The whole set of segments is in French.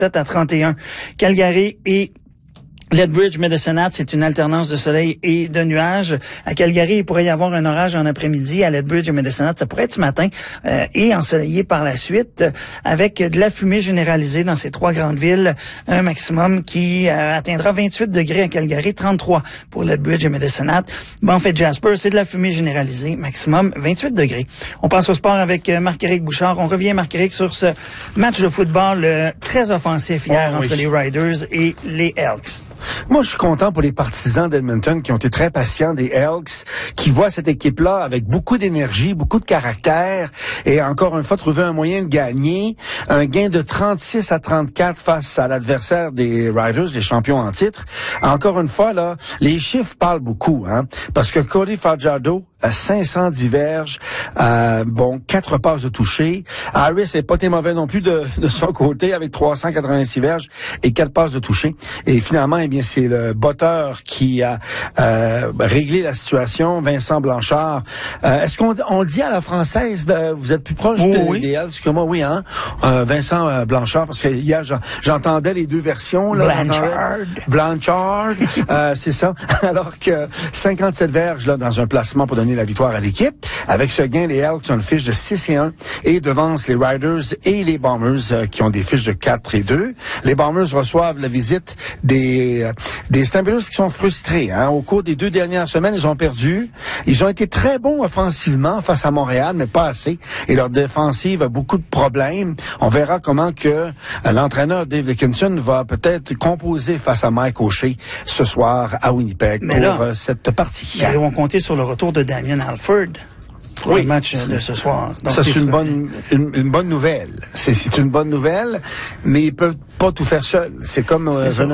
7 à 31. Calgary et Lethbridge, Medicine Hat, c'est une alternance de soleil et de nuages. À Calgary, il pourrait y avoir un orage en après-midi. À Lethbridge et Medicine Hat, ça pourrait être ce matin et ensoleillé par la suite, avec de la fumée généralisée dans ces trois grandes villes. Un maximum qui atteindra 28 degrés à Calgary, 33 pour Lethbridge et Medicine Hat. Banff Jasper, c'est de la fumée généralisée, maximum 28 degrés. On passe au sport avec Marc-Éric Bouchard. On revient, Marc-Éric, sur ce match de football très offensif hier entre les Riders et les Elks. Moi, je suis content pour les partisans d'Edmonton qui ont été très patients des Elks, qui voient cette équipe-là avec beaucoup d'énergie, beaucoup de caractère, et encore une fois, trouver un moyen de gagner. Un gain de 36-34 face à l'adversaire des Riders, les champions en titre. Encore une fois, là, les chiffres parlent beaucoup, hein, parce que Cody Fajardo a 510 verges, 4 passes de toucher. Harris n'est pas très mauvais non plus de son côté, avec 386 verges et 4 passes de toucher. Et finalement, eh bien, c'est le botteur qui a réglé la situation, Vincent Blanchard. Est-ce qu'on le dit à la française? Vous êtes plus proche des Elks que moi? Oui, hein? Vincent Blanchard, parce que hier, j'entendais les deux versions. Là, Blanchard. C'est ça. Alors que 57 verges là, dans un placement pour donner la victoire à l'équipe. Avec ce gain, les Elks ont une fiche de 6-1 et devancent les Riders et les Bombers qui ont des fiches de 4-2. Les Bombers reçoivent la visite des Stampeders qui sont frustrés. Hein. Au cours des 2 dernières semaines, ils ont perdu. Ils ont été très bons offensivement face à Montréal, mais pas assez. Et leur défensive a beaucoup de problèmes. On verra comment que l'entraîneur Dave Dickenson va peut-être composer face à Mike O'Shea ce soir à Winnipeg cette partie. Ils vont compter sur le retour de Damien Alford pour le match de ce soir. Donc, ça, c'est une bonne nouvelle. C'est une bonne nouvelle, mais ils peuvent pas tout faire seul. C'est comme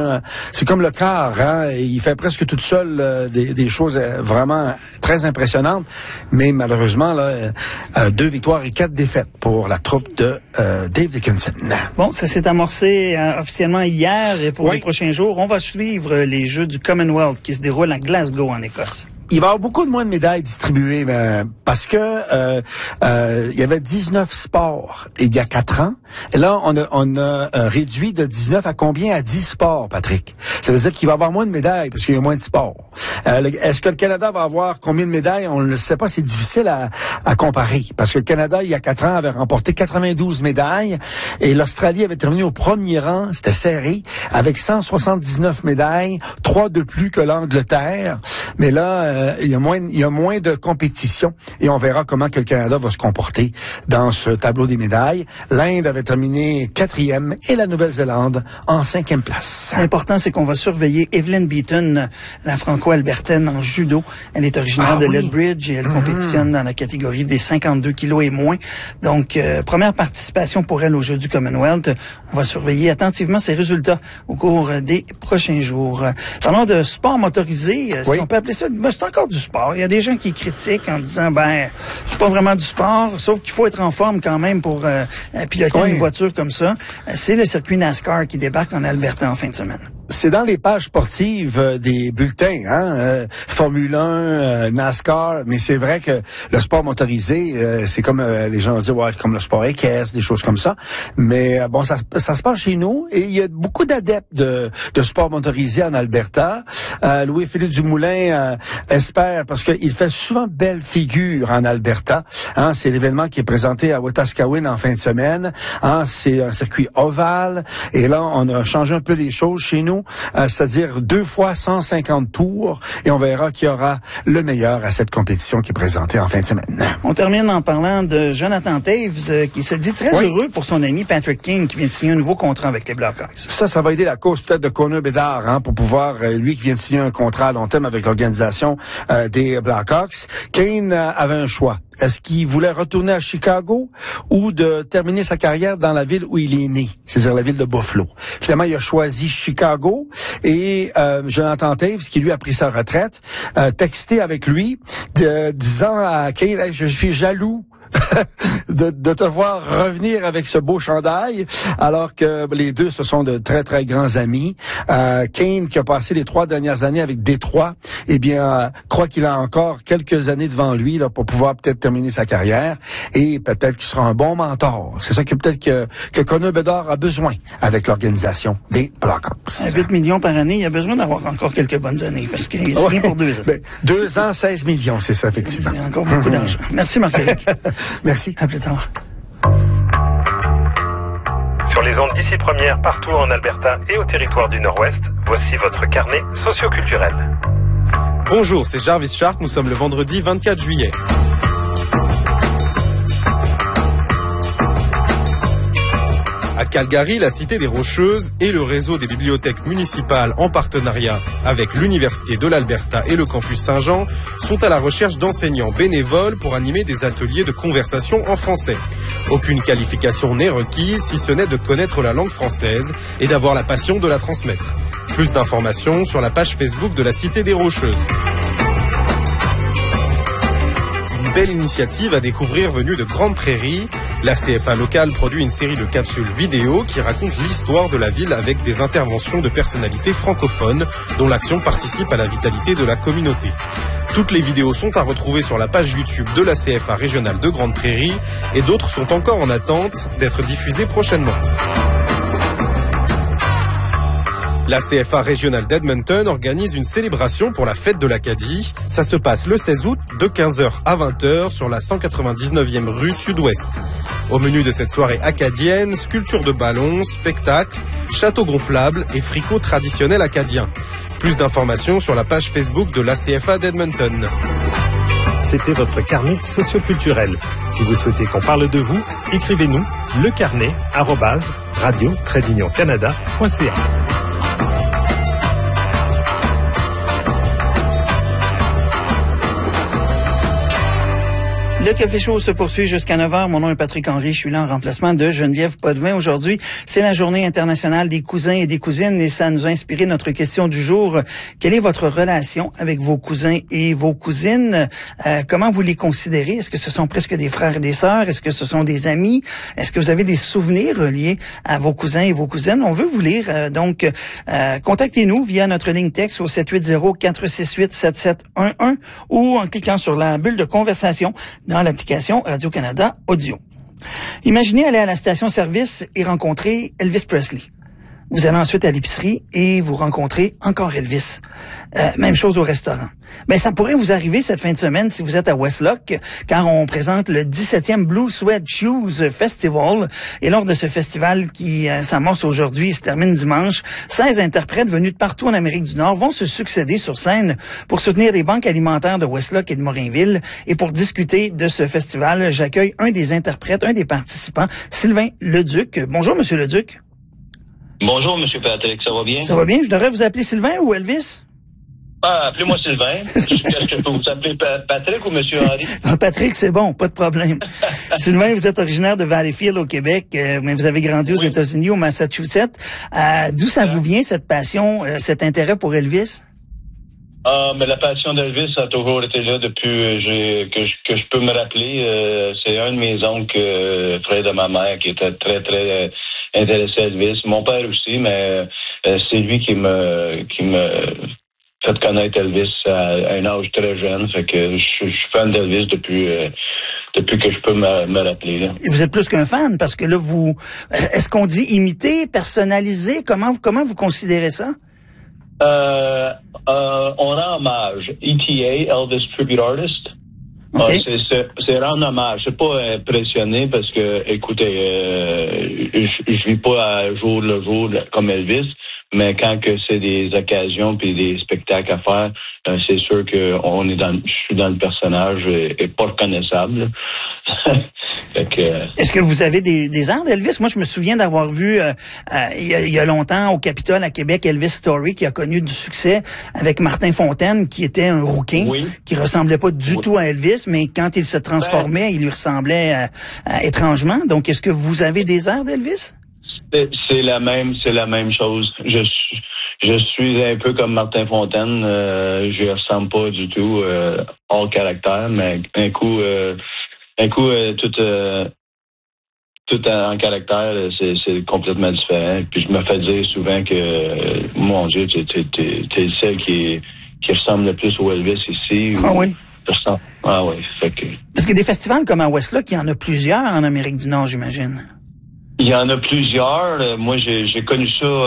le quart, hein. Il fait presque tout seul des choses vraiment très impressionnantes, mais malheureusement là, 2 victoires et 4 défaites pour la troupe de Dave Dickenson. Bon, ça s'est amorcé officiellement hier et pour les prochains jours, on va suivre les Jeux du Commonwealth qui se déroulent à Glasgow en Écosse. Il va y avoir beaucoup de moins de médailles distribuées parce que il y avait 19 sports il y a 4 ans. Et là, on a réduit de 19 à combien? À 10 sports, Patrick. Ça veut dire qu'il va y avoir moins de médailles parce qu'il y a moins de sports. Est-ce que le Canada va avoir combien de médailles? On ne le sait pas, c'est difficile à comparer. Parce que le Canada, il y a 4 ans, avait remporté 92 médailles et l'Australie avait terminé au premier rang, c'était serré, avec 179 médailles, 3 de plus que l'Angleterre. Mais là, il y a moins de compétition et on verra comment que le Canada va se comporter dans ce tableau des médailles. L'Inde avait terminé 4e et la Nouvelle-Zélande en 5e place. L'important, c'est qu'on va surveiller Evelyn Beaton, la franco-albertaine en judo. Elle est originaire de Lethbridge et elle compétitionne dans la catégorie des 52 kilos et moins. Donc, première participation pour elle aux Jeux du Commonwealth. On va surveiller attentivement ses résultats au cours des prochains jours. Parlons de sport motorisé, si on peut appeler ça, c'est encore du sport. Il y a des gens qui critiquent en disant, c'est pas vraiment du sport, sauf qu'il faut être en forme quand même pour piloter une voiture comme ça. C'est le circuit NASCAR qui débarque en Alberta en fin de semaine. C'est dans les pages sportives des bulletins, hein, Formule 1, NASCAR, mais c'est vrai que le sport motorisé, c'est comme les gens disent, comme le sport équestre, des choses comme ça. Mais bon, ça se passe chez nous et il y a beaucoup d'adeptes de sport motorisé en Alberta. Louis-Philippe Dumoulin espère, parce qu'il fait souvent belle figure en Alberta. Hein, c'est l'événement qui est présenté à Wetaskiwin en fin de semaine. Hein, c'est un circuit ovale et là, on a changé un peu les choses chez nous. C'est-à-dire 2 fois 150 tours et on verra qui aura le meilleur à cette compétition qui est présentée en fin de semaine. On termine en parlant de Jonathan Toews qui se dit très heureux pour son ami Patrick Kane qui vient de signer un nouveau contrat avec les Blackhawks. Ça va aider la cause peut-être de Connor Bedard, hein, pour pouvoir, lui qui vient de signer un contrat à long terme avec l'organisation des Blackhawks. Kane avait un choix. Est-ce qu'il voulait retourner à Chicago ou de terminer sa carrière dans la ville où il est né, c'est-à-dire la ville de Buffalo? Finalement, il a choisi Chicago et Jonathan Toews, qui lui a pris sa retraite, texté avec lui, disant à Kane, je suis jaloux de te voir revenir avec ce beau chandail, alors que les deux, ce sont de très, très grands amis. Kane, qui a passé les 3 dernières années avec Détroit, eh bien, croit qu'il a encore quelques années devant lui là, pour pouvoir peut-être terminer sa carrière, et peut-être qu'il sera un bon mentor. C'est ça que peut-être que Connor Bedard a besoin avec l'organisation des Blackhawks. À 8 millions par année, il a besoin d'avoir encore quelques bonnes années, parce qu'il est signé pour 2 ans. 2 ans, 16 millions, c'est ça, effectivement. Il y a encore beaucoup d'argent. Merci, Marc-Éric. Merci. À plus tard. Sur les ondes d'ici première, partout en Alberta et au territoire du Nord-Ouest, voici votre carnet socioculturel. Bonjour, c'est Jarvis Shark, nous sommes le vendredi 24 juillet. À Calgary, la Cité des Rocheuses et le réseau des bibliothèques municipales en partenariat avec l'Université de l'Alberta et le campus Saint-Jean sont à la recherche d'enseignants bénévoles pour animer des ateliers de conversation en français. Aucune qualification n'est requise si ce n'est de connaître la langue française et d'avoir la passion de la transmettre. Plus d'informations sur la page Facebook de la Cité des Rocheuses. Une belle initiative à découvrir venue de Grande Prairie. La CFA locale produit une série de capsules vidéo qui racontent l'histoire de la ville avec des interventions de personnalités francophones dont l'action participe à la vitalité de la communauté. Toutes les vidéos sont à retrouver sur la page YouTube de la CFA régionale de Grande Prairie et d'autres sont encore en attente d'être diffusées prochainement. La CFA régionale d'Edmonton organise une célébration pour la fête de l'Acadie. Ça se passe le 16 août de 15h à 20h sur la 199e rue Sud-Ouest. Au menu de cette soirée acadienne, sculpture de ballons, spectacles, château gonflable et fricot traditionnel acadien. Plus d'informations sur la page Facebook de l'ACFA d'Edmonton. C'était votre carnet socioculturel. Si vous souhaitez qu'on parle de vous, écrivez-nous lecarnet@radio-canada.ca. Le Café Show se poursuit jusqu'à 9h. Mon nom est Patrick Henry. Je suis là en remplacement de Geneviève Potvin. Aujourd'hui, c'est la journée internationale des cousins et des cousines et ça nous a inspiré notre question du jour. Quelle est votre relation avec vos cousins et vos cousines? Comment vous les considérez? Est-ce que ce sont presque des frères et des sœurs? Est-ce que ce sont des amis? Est-ce que vous avez des souvenirs liés à vos cousins et vos cousines? On veut vous lire. Donc, contactez-nous via notre ligne texte au 780-468-7711 ou en cliquant sur la bulle de conversation dans l'application Radio-Canada Audio. Imaginez aller à la station-service et rencontrer Elvis Presley. Vous allez ensuite à l'épicerie et vous rencontrez encore Elvis. Même chose au restaurant. Ben, ça pourrait vous arriver cette fin de semaine si vous êtes à Westlock, car on présente le 17e Blue Sweat Shoes Festival. Et lors de ce festival qui s'amorce aujourd'hui et se termine dimanche, 16 interprètes venus de partout en Amérique du Nord vont se succéder sur scène pour soutenir les banques alimentaires de Westlock et de Morinville. Et pour discuter de ce festival, j'accueille un des interprètes, un des participants, Sylvain Leduc. Bonjour, Monsieur Leduc. Bonjour, Monsieur Patrick, ça va bien? Ça va bien? Je devrais vous appeler Sylvain ou Elvis? Ah, appelez-moi Sylvain. Est-ce que je peux vous appeler Patrick ou Monsieur Henry? Patrick, c'est bon, pas de problème. Sylvain, vous êtes originaire de Valleyfield au Québec, mais vous avez grandi aux États-Unis, au Massachusetts. D'où ça vous vient, cette passion, cet intérêt pour Elvis? Ah, mais la passion d'Elvis a toujours été là depuis que je peux me rappeler. C'est un de mes oncles, frère de ma mère, qui était très, très intéressé à Elvis. Mon père aussi, mais c'est lui qui me fait connaître Elvis à un âge très jeune. Fait que je suis fan d'Elvis depuis que je peux me rappeler. Là. Et vous êtes plus qu'un fan, parce que là, est-ce qu'on dit imiter, personnaliser? Comment vous considérez ça? On rend hommage. ETA, Elvis Tribute Artist. Okay. C'est rendre hommage. C'est pas impressionné parce que, écoutez, je vis pas à jour le jour comme Elvis, mais quand que c'est des occasions puis des spectacles à faire, c'est sûr que je suis dans le personnage et pas reconnaissable. Est-ce que vous avez des airs d'Elvis? Moi, je me souviens d'avoir vu il y a longtemps au Capitole à Québec Elvis Story qui a connu du succès avec Martin Fontaine qui était un rouquin qui ressemblait pas du tout à Elvis, mais quand il se transformait, il lui ressemblait étrangement. Donc, est-ce que vous avez des airs d'Elvis? C'est la même chose. Je suis un peu comme Martin Fontaine. Je ressemble pas du tout hors caractère, mais un coup un coup, tout en caractère, c'est complètement différent. Puis je me fais dire souvent que, mon Dieu, t'es celle qui ressemble le plus au Elvis ici. Ah oui? Ah oui, fait que... Parce que des festivals comme à Westlock, il y en a plusieurs en Amérique du Nord, j'imagine. Il y en a plusieurs. Moi, j'ai connu ça